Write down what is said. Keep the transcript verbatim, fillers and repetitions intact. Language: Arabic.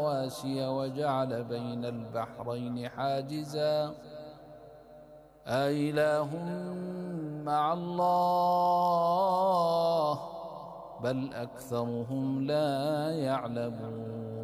رواسي وجعل بين البحرين حاجزا أإله مع الله بل أكثرهم لا يعلمون.